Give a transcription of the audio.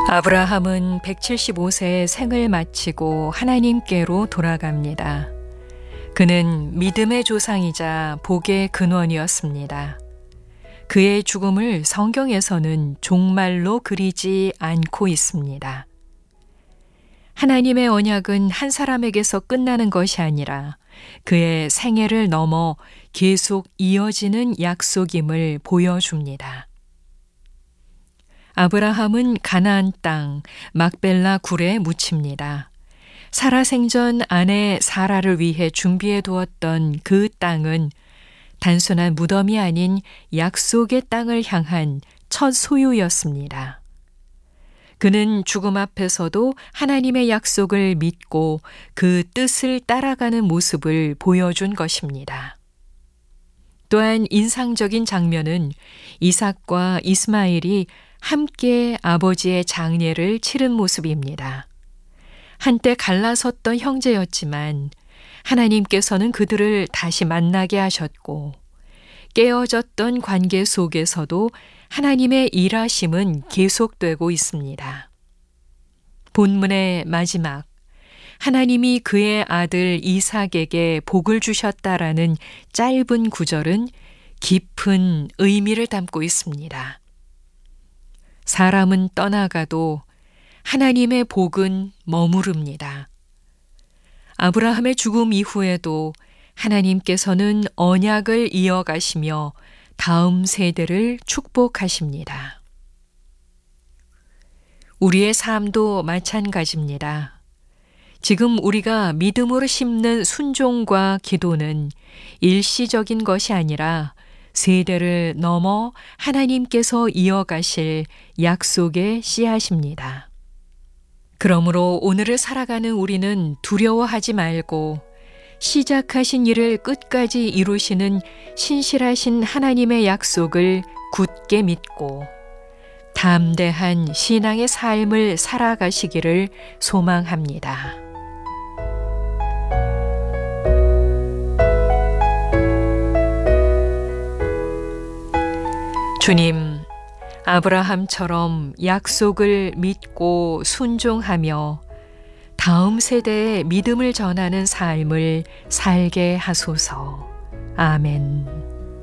아브라함은 175세의 생을 마치고 하나님께로 돌아갑니다. 그는 믿음의 조상이자 복의 근원이었습니다. 그의 죽음을 성경에서는 종말로 그리지 않고 있습니다. 하나님의 언약은 한 사람에게서 끝나는 것이 아니라 그의 생애를 넘어 계속 이어지는 약속임을 보여줍니다. 아브라함은 가나안 땅 막벨라 굴에 묻힙니다. 사라 생전 아내 사라를 위해 준비해 두었던 그 땅은 단순한 무덤이 아닌 약속의 땅을 향한 첫 소유였습니다. 그는 죽음 앞에서도 하나님의 약속을 믿고 그 뜻을 따라가는 모습을 보여준 것입니다. 또한 인상적인 장면은 이삭과 이스마엘이 함께 아버지의 장례를 치른 모습입니다. 한때 갈라섰던 형제였지만 하나님께서는 그들을 다시 만나게 하셨고 깨어졌던 관계 속에서도 하나님의 일하심은 계속되고 있습니다. 본문의 마지막, 하나님이 그의 아들 이삭에게 복을 주셨다라는 짧은 구절은 깊은 의미를 담고 있습니다. 사람은 떠나가도 하나님의 복은 머무릅니다. 아브라함의 죽음 이후에도 하나님께서는 언약을 이어가시며 다음 세대를 축복하십니다. 우리의 삶도 마찬가지입니다. 지금 우리가 믿음으로 심는 순종과 기도는 일시적인 것이 아니라 세대를 넘어 하나님께서 이어가실 약속의 씨앗입니다. 그러므로 오늘을 살아가는 우리는 두려워하지 말고 시작하신 일을 끝까지 이루시는 신실하신 하나님의 약속을 굳게 믿고 담대한 신앙의 삶을 살아가시기를 소망합니다. 주님, 아브라함처럼 약속을 믿고 순종하며 다음 세대에 믿음을 전하는 삶을 살게 하소서. 아멘.